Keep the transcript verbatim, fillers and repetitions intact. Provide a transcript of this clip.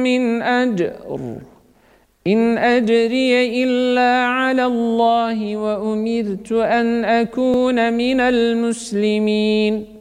من أجر إن أجري إلا على الله وأمرت أن أكون من المسلمين